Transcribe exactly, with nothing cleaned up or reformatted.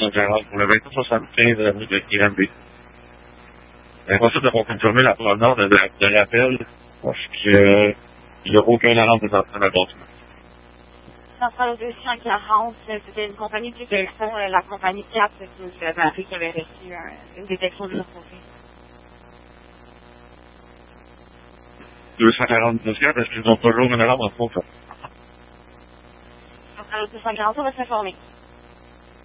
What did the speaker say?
cent quarante pour le vingt-neuf soixante-quinze avenue de Granby. Impossible d'avoir confirmé la provenance de, de l'appel parce que il n'y a aucun alarme présentement dans le bâtiment. Centrale deux cent quarante, c'était une compagnie de téléphone, la compagnie quatre qui nous avait appris qu'il avait reçu un, une détection de leur côté. deux cent quarante-neuf, parce qu'ils ont toujours une alarme en fond. Centrale deux cent quarante, on va s'informer.